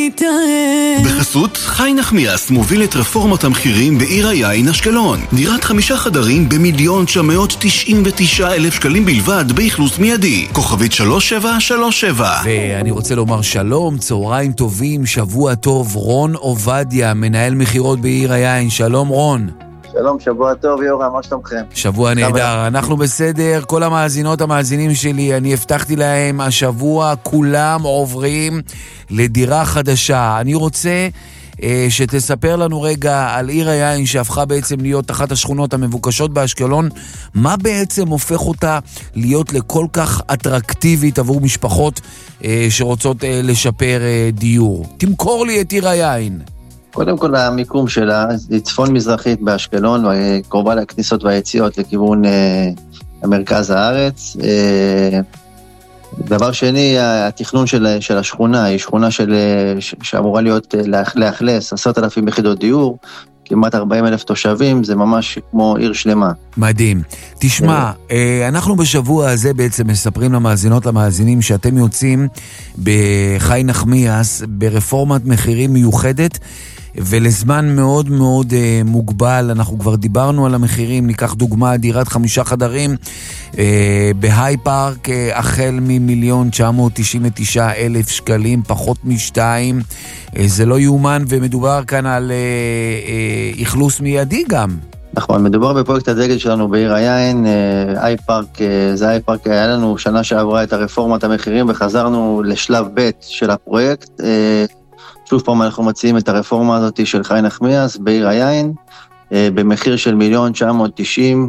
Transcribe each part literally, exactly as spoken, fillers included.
בחסות חי נחמיאס מוביל את רפורמת המחירים בעיר היין אשקלון. דירת חמישה חדרים במיליון תשע מאות תשעים ותשעה אלף שקלים בלבד באכלוס מיידי. כוכבית שלוש שבע שלוש שבע. ואני רוצה לומר שלום, צהריים טובים, שבוע טוב. רון עובדיה, מנהל מחירות בעיר היין. שלום רון. שלום, שבוע טוב יורם, מה שלומכם? שבוע נהדר, אנחנו בסדר. כל המאזינות המאזינים שלי, אני הבטחתי להם, השבוע כולם עוברים לדירה חדשה. אני רוצה אה, שתספר לנו רגע על עיר היין שהפכה בעצם להיות אחת השכונות המבוקשות באשקלון. מה בעצם הופך אותה להיות לכל כך אטרקטיבית עבור משפחות אה, שרוצות אה, לשפר אה, דיור? תמכור לי את עיר היין. קודם כל המיקום שלה, היא צפון מזרחית באשקלון, קרובה לכניסות והיציאות לכיוון אה, המרכז הארץ. אה, דבר שני, התכנון של, של השכונה, היא שכונה של, ש, שאמורה להיות לאכלס עשרת אלפים יחידות דיור, כמעט ארבעים אלף תושבים, זה ממש כמו עיר שלמה. מדהים. תשמע, אנחנו בשבוע הזה בעצם מספרים למאזינות למאזינים שאתם יוצאים בחי נחמיאס ברפורמת מחירים מיוחדת, ולזמן מאוד מאוד אה, מוגבל. אנחנו כבר דיברנו על המחירים, ניקח דוגמה, דירת חמישה חדרים אה, בהיי פארק, אה, החל ממיליון תשע מאות תשעים ותשעה אלף שקלים, פחות משתיים. אה, זה לא יאומן, ומדובר כאן על אה, אה, אכלוס מיידי גם. נכון, מדובר בפרויקט הדגל שלנו בעיר היין, היי פארק, זה היי פארק, היה לנו שנה שעברה את הרפורמת המחירים, וחזרנו לשלב ב' של הפרויקט. שוב פעם אנחנו מציעים את הרפורמה הזאת של חי נחמיאס בעיר היין, במחיר של מיליון תשע מאות תשעים,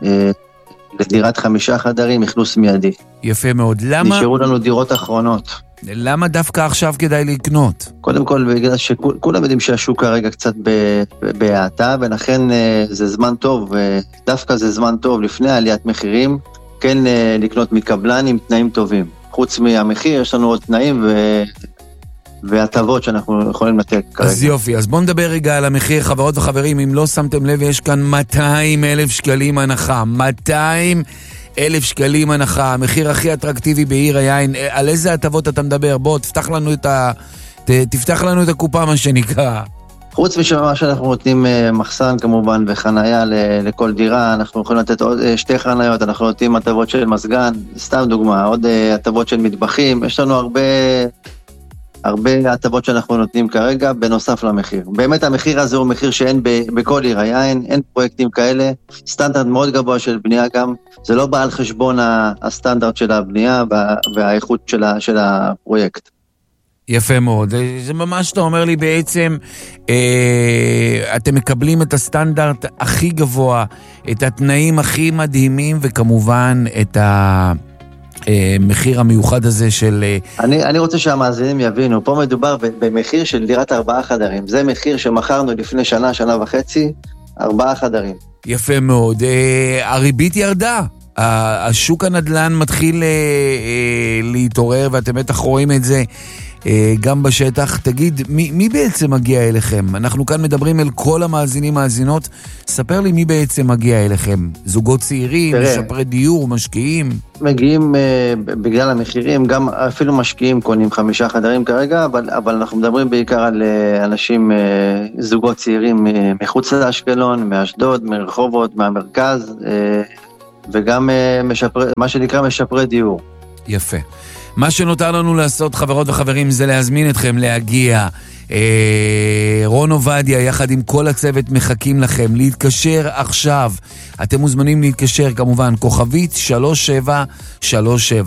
לדירת חמישה חדרים, אכלוס מיידי. יפה מאוד. למה? נשארו לנו דירות אחרונות. למה דווקא עכשיו כדאי לקנות? קודם כל, בגלל שכולם יודעים שהשוק כרגע קצת בהאטה, ולכן זה זמן טוב, דווקא זה זמן טוב לפני עליית מחירים, כן לקנות מקבלן עם תנאים טובים. חוץ מהמחיר, יש לנו עוד תנאים ו... והטבות שאנחנו יכולים לתת כרגע. אז יופי, אז בואו נדבר רגע על המחיר, חברות וחברים. אם לא שמתם לב, יש כאן מאתיים אלף שקלים הנחה. מאתיים אלף שקלים הנחה, המחיר הכי אטרקטיבי בעיר היין. על איזה הטבות אתה מדבר? בוא, תפתח לנו את ה... ת, תפתח לנו את הקופה, מה שנקרא. חוץ משמה שאנחנו נותנים מחסן כמובן וחנייה לכל דירה, אנחנו יכולים לתת עוד שתי חניות, אנחנו נותנים הטבות של מזגן, סתם דוגמה, עוד הטבות של מטבחים. יש לנו הרבה... הרבה הטבות שאנחנו נותנים כרגע, בנוסף למחיר. באמת המחיר הזה הוא מחיר שאין בכל עיר היין, אין פרויקטים כאלה, סטנדרט מאוד גבוה של בנייה גם, זה לא בא על חשבון הסטנדרט של הבנייה והאיכות של, של הפרויקט. יפה מאוד, זה ממש אתה אומר לי בעצם, אה, אתם מקבלים את הסטנדרט הכי גבוה, את התנאים הכי מדהימים, וכמובן את ה... מחיר המיוחד הזה של... אני, אני רוצה שהמאזינים יבינו, פה מדובר במחיר של דירת ארבעה חדרים, זה מחיר שמכרנו לפני שנה, שנה וחצי, ארבעה חדרים. יפה מאוד, הריבית ירדה, השוק הנדל"ן מתחיל להתעורר, ואתם בטח רואים את זה גם בשטח. תגיד, מי, מי בעצם מגיע אליכם? אנחנו כאן מדברים אל כל המאזינים מאזינות, ספר לי מי בעצם מגיע אליכם. זוגות צעירים, משפרי דיור, משקיעים? מגיעים uh, בגלל המחירים, גם אפילו משקיעים קונים חמישה חדרים כרגע, אבל, אבל אנחנו מדברים בעיקר על uh, אנשים, uh, זוגות צעירים uh, מחוץ לאשקלון, מאשדוד, מרחובות, מהמרכז, uh, וגם uh, משפרי, מה שנקרא משפרי דיור. יפה. מה שנותר לנו לעשות, חברות וחברים, זה להזמין אתכם להגיע. אה, רון עובדיה, יחד עם כל הצוות, מחכים לכם. להתקשר עכשיו. אתם מוזמנים להתקשר, כמובן, כוכבית שלוש שבע שלוש שבע.